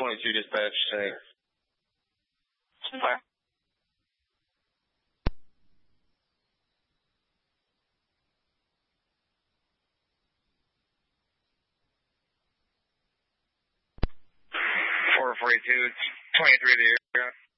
22 dispatch, thanks. 4. 442, 23 to the area.